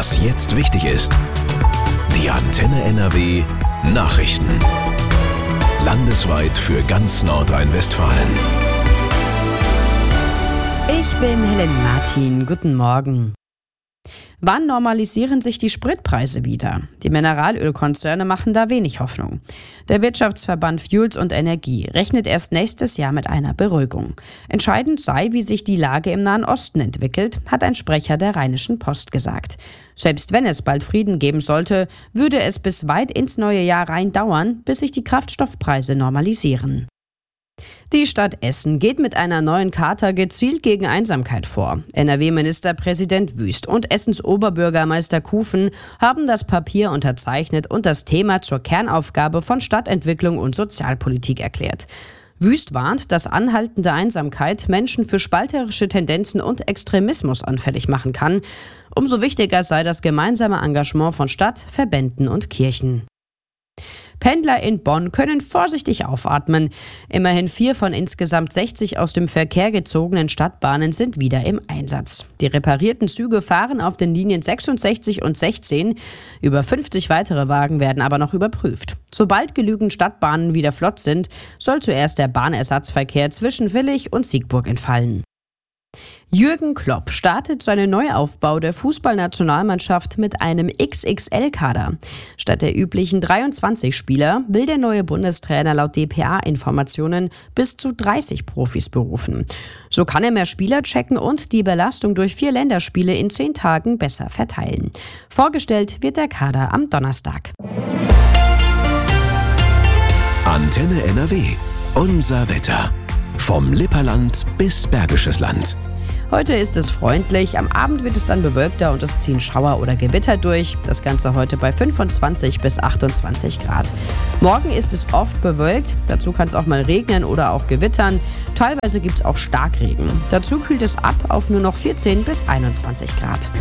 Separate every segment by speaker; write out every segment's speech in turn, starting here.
Speaker 1: Was jetzt wichtig ist. Die Antenne NRW Nachrichten. Landesweit für ganz Nordrhein-Westfalen.
Speaker 2: Ich bin Helen Martin. Guten Morgen. Wann normalisieren sich die Spritpreise wieder? Die Mineralölkonzerne machen da wenig Hoffnung. Der Wirtschaftsverband Fuels und Energie rechnet erst nächstes Jahr mit einer Beruhigung. Entscheidend sei, wie sich die Lage im Nahen Osten entwickelt, hat ein Sprecher der Rheinischen Post gesagt. Selbst wenn es bald Frieden geben sollte, würde es bis weit ins neue Jahr rein dauern, bis sich die Kraftstoffpreise normalisieren. Die Stadt Essen geht mit einer neuen Charta gezielt gegen Einsamkeit vor. NRW-Ministerpräsident Wüst und Essens Oberbürgermeister Kufen haben das Papier unterzeichnet und das Thema zur Kernaufgabe von Stadtentwicklung und Sozialpolitik erklärt. Wüst warnt, dass anhaltende Einsamkeit Menschen für spalterische Tendenzen und Extremismus anfällig machen kann. Umso wichtiger sei das gemeinsame Engagement von Stadt, Verbänden und Kirchen. Pendler in Bonn können vorsichtig aufatmen. Immerhin 4 von insgesamt 60 aus dem Verkehr gezogenen Stadtbahnen sind wieder im Einsatz. Die reparierten Züge fahren auf den Linien 66 und 16. Über 50 weitere Wagen werden aber noch überprüft. Sobald genügend Stadtbahnen wieder flott sind, soll zuerst der Bahnersatzverkehr zwischen Willich und Siegburg entfallen. Jürgen Klopp startet seinen Neuaufbau der Fußballnationalmannschaft mit einem XXL-Kader. Statt der üblichen 23 Spieler will der neue Bundestrainer laut dpa-Informationen bis zu 30 Profis berufen. So kann er mehr Spieler checken und die Belastung durch 4 Länderspiele in 10 Tagen besser verteilen. Vorgestellt wird der Kader am Donnerstag.
Speaker 1: Antenne NRW. Unser Wetter. Vom Lipperland bis Bergisches Land.
Speaker 2: Heute ist es freundlich, am Abend wird es dann bewölkter und es ziehen Schauer oder Gewitter durch. Das Ganze heute bei 25 bis 28 Grad. Morgen ist es oft bewölkt, dazu kann es auch mal regnen oder auch gewittern. Teilweise gibt es auch Starkregen. Dazu kühlt es ab auf nur noch 14 bis 21 Grad.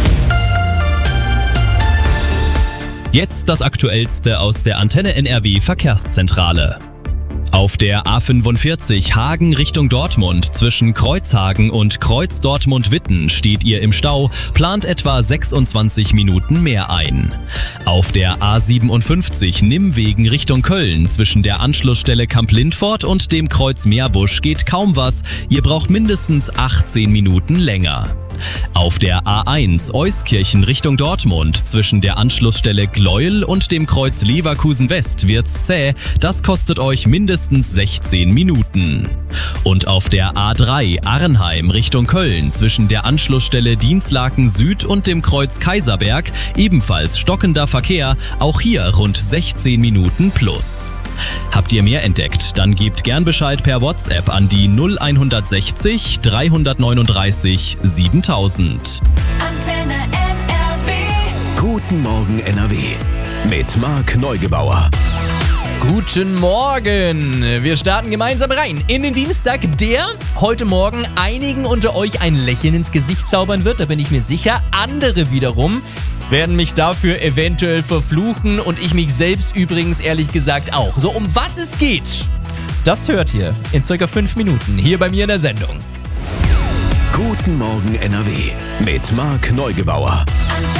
Speaker 3: Jetzt das Aktuellste aus der Antenne NRW Verkehrszentrale. Auf der A45 Hagen Richtung Dortmund zwischen Kreuzhagen und Kreuz Dortmund-Witten steht ihr im Stau, plant etwa 26 Minuten mehr ein. Auf der A57 Nimmwegen Richtung Köln zwischen der Anschlussstelle Kamp-Lindfort und dem Kreuz Meerbusch geht kaum was, ihr braucht mindestens 18 Minuten länger. Auf der A1 Euskirchen Richtung Dortmund zwischen der Anschlussstelle Gleuel und dem Kreuz Leverkusen West wird's zäh, das kostet euch mindestens 16 Minuten. Und auf der A3 Arnheim Richtung Köln zwischen der Anschlussstelle Dinslaken Süd und dem Kreuz Kaiserberg ebenfalls stockender Verkehr, auch hier rund 16 Minuten plus. Habt ihr mehr entdeckt? Dann gebt gern Bescheid per WhatsApp an die 0160 339 7000.
Speaker 4: Antenne NRW.
Speaker 1: Guten Morgen NRW. Mit Marc Neugebauer.
Speaker 5: Guten Morgen! Wir starten gemeinsam rein in den Dienstag, der heute Morgen einigen unter euch ein Lächeln ins Gesicht zaubern wird, da bin ich mir sicher. Andere wiederum werden mich dafür eventuell verfluchen und ich mich selbst übrigens ehrlich gesagt auch. So, um was es geht, das hört ihr in circa 5 Minuten hier bei mir in der Sendung.
Speaker 1: Guten Morgen NRW mit Marc Neugebauer.
Speaker 4: Antenne